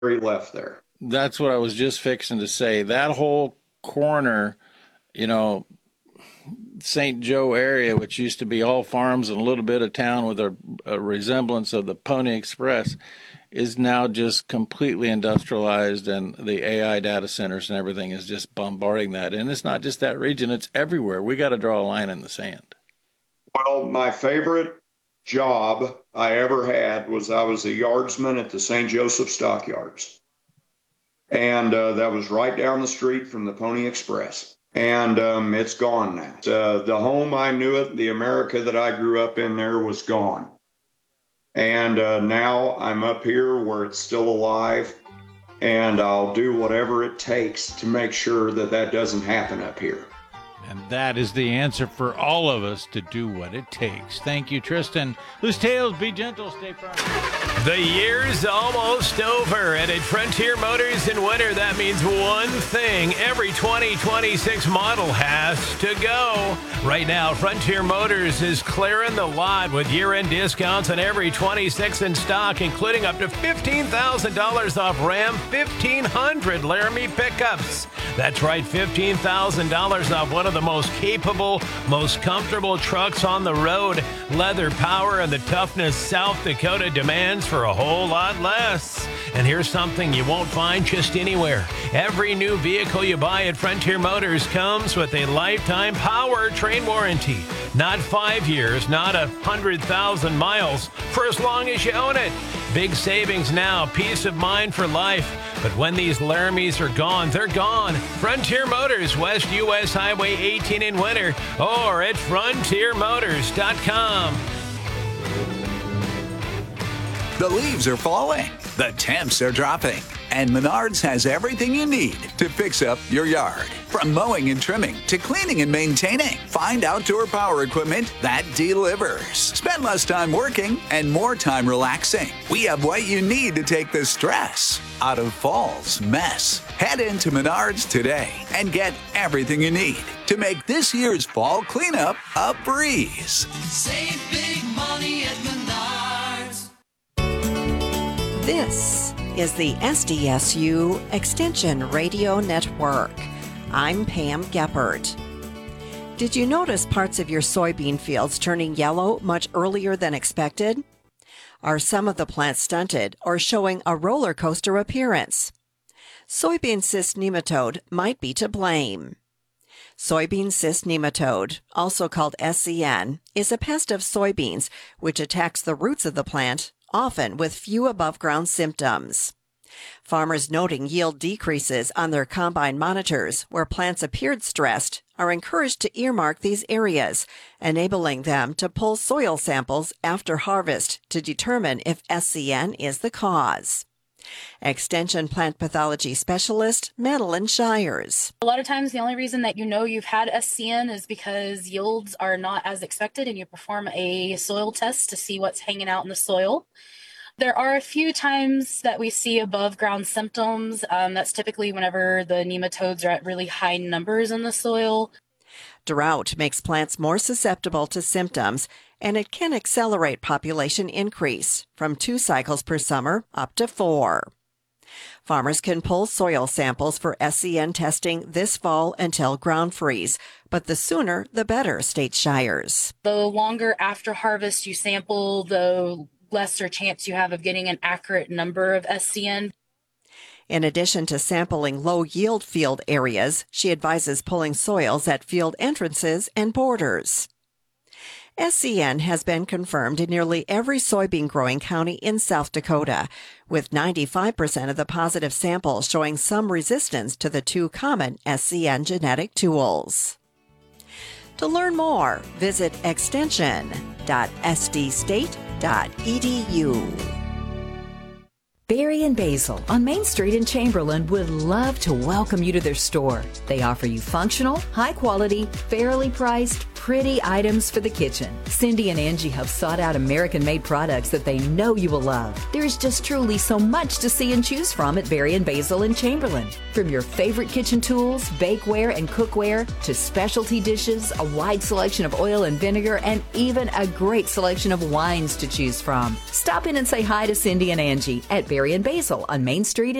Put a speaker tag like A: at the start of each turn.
A: left there.
B: That's what I was just fixing to say. That whole corner, you know, St. Joe area, which used to be all farms and a little bit of town with a resemblance of the Pony Express, is now just completely industrialized, and the AI data centers and everything is just bombarding that. And it's not just that region, it's everywhere. We got to draw a line in the sand.
A: Well, my favorite job I ever had was I was a yardsman at the St. Joseph Stockyards. And that was right down the street from the Pony Express. And it's gone now. The home I knew it, the America that I grew up in there was gone. And now I'm up here where it's still alive, and I'll do whatever it takes to make sure that that doesn't happen up here.
C: And that is the answer for all of us, to do what it takes. Thank you, Tristan. Loose Tales, be gentle, stay firm.
D: The year's almost over, and at Frontier Motors in winter, that means one thing. Every 2026 model has to go. Right now, Frontier Motors is clearing the lot with year-end discounts on every 26 in stock, including up to $15,000 off Ram 1500 Laramie pickups. That's right, $15,000 off one of the most capable, most comfortable trucks on the road. Leather power and the toughness South Dakota demands for a whole lot less. And here's something you won't find just anywhere. Every new vehicle you buy at Frontier Motors comes with a lifetime powertrain warranty. Not 5 years, not 100,000 miles, for as long as you own it. Big savings now, peace of mind for life. But when these Laramies are gone, they're gone. Frontier Motors, West U.S. Highway 18 in winter, or at frontiermotors.com.
E: The leaves are falling. The temps are dropping. And Menards has everything you need to fix up your yard. From mowing and trimming to cleaning and maintaining, find outdoor power equipment that delivers. Spend less time working and more time relaxing. We have what you need to take the stress out of fall's mess. Head into Menards today and get everything you need to make this year's fall cleanup a breeze.
F: Save big money at Menards.
G: This is the SDSU Extension Radio Network. I'm Pam Geppert. Did you notice parts of your soybean fields turning yellow much earlier than expected? Are some of the plants stunted or showing a roller coaster appearance? Soybean cyst nematode might be to blame. Soybean cyst nematode, also called SCN, is a pest of soybeans which attacks the roots of the plant, often with few above-ground symptoms. Farmers noting yield decreases on their combine monitors where plants appeared stressed are encouraged to earmark these areas, enabling them to pull soil samples after harvest to determine if SCN is the cause. Extension plant pathology specialist Madeline Shires.
H: A lot of times the only reason that you know you've had SCN is because yields are not as expected and you perform a soil test to see what's hanging out in the soil. There are a few times that we see above ground symptoms. That's typically whenever the nematodes are at really high numbers in the soil.
G: Drought makes plants more susceptible to symptoms, and it can accelerate population increase from 2 cycles per summer up to 4. Farmers can pull soil samples for SCN testing this fall until ground freeze, but the sooner the better, states Shires.
H: The longer after harvest you sample, the lesser chance you have of getting an accurate number of SCN.
G: In addition to sampling low-yield field areas, she advises pulling soils at field entrances and borders. SCN has been confirmed in nearly every soybean-growing county in South Dakota, with 95% of the positive samples showing some resistance to the 2 common SCN genetic tools. To learn more, visit extension.sdstate.edu.
I: Barry and Basil on Main Street in Chamberlain would love to welcome you to their store. They offer you functional, high-quality, fairly priced, pretty items for the kitchen. Cindy and Angie have sought out American-made products that they know you will love. There's just truly so much to see and choose from at Berry & Basil in Chamberlain. From your favorite kitchen tools, bakeware, and cookware, to specialty dishes, a wide selection of oil and vinegar, and even a great selection of wines to choose from. Stop in and say hi to Cindy and Angie at Berry & Basil on Main Street